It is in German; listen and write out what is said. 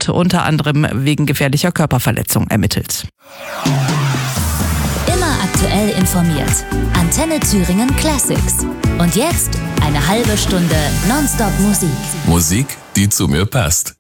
wird unter anderem wegen gefährlicher Körperverletzung ermittelt. Immer aktuell informiert. Antenne Thüringen Classics. Und jetzt eine halbe Stunde Nonstop Musik. Musik, die zu mir passt.